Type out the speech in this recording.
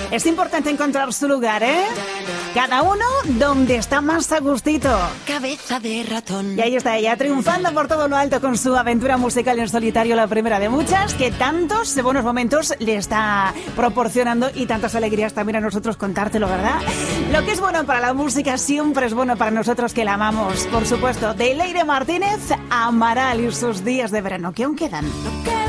Es importante encontrar su lugar, ¿eh? Cada uno donde está más a gustito. Cabeza de ratón. Y ahí está ella, triunfando por todo lo alto con su aventura musical en solitario, la primera de muchas, que tantos buenos momentos le está proporcionando y tantas alegrías también a nosotros contártelo, ¿verdad? Lo que es bueno para la música siempre es bueno para nosotros que la amamos. Por supuesto, de Leire Martínez a Amaral y sus días de verano, que aún quedan.